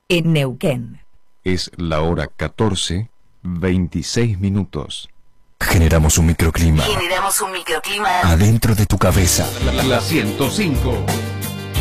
en Neuquén. Es la hora 14:26. Generamos un microclima. Generamos un microclima adentro de tu cabeza. La 105.